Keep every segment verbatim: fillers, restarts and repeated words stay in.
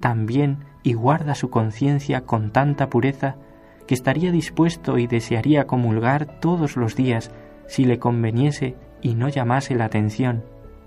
tan bien y guarda su conciencia con tanta pureza que estaría dispuesto y desearía comulgar todos los días si le conveniese y no llamase la atención.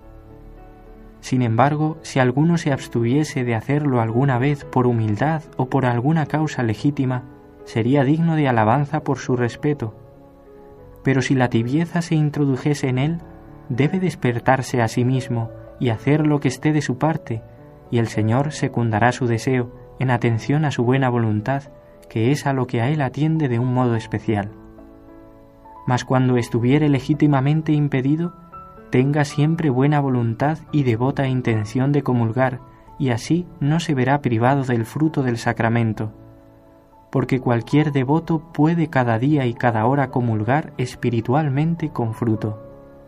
Sin embargo, si alguno se abstuviese de hacerlo alguna vez por humildad o por alguna causa legítima, sería digno de alabanza por su respeto. Pero si la tibieza se introdujese en él, debe despertarse a sí mismo y hacer lo que esté de su parte, y el Señor secundará su deseo en atención a su buena voluntad, que es a lo que a él atiende de un modo especial. Mas cuando estuviere legítimamente impedido, tenga siempre buena voluntad y devota intención de comulgar, y así no se verá privado del fruto del sacramento, porque cualquier devoto puede cada día y cada hora comulgar espiritualmente con fruto.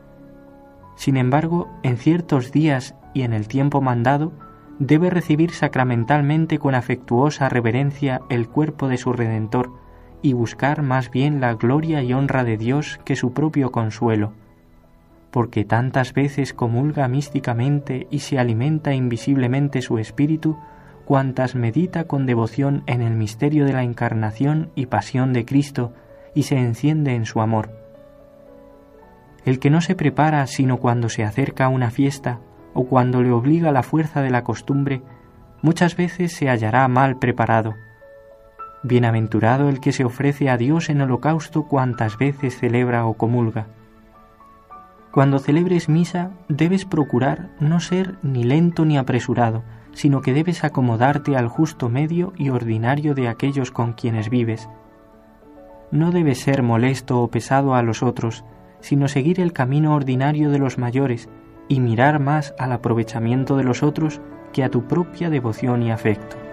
Sin embargo, en ciertos días y en el tiempo mandado, debe recibir sacramentalmente con afectuosa reverencia el cuerpo de su Redentor y buscar más bien la gloria y honra de Dios que su propio consuelo, porque tantas veces comulga místicamente y se alimenta invisiblemente su espíritu, cuantas medita con devoción en el misterio de la encarnación y pasión de Cristo y se enciende en su amor. El que no se prepara sino cuando se acerca a una fiesta o cuando le obliga la fuerza de la costumbre, muchas veces se hallará mal preparado. Bienaventurado el que se ofrece a Dios en holocausto cuantas veces celebra o comulga. Cuando celebres misa, debes procurar no ser ni lento ni apresurado, sino que debes acomodarte al justo medio y ordinario de aquellos con quienes vives. No debes ser molesto o pesado a los otros, sino seguir el camino ordinario de los mayores y mirar más al aprovechamiento de los otros que a tu propia devoción y afecto.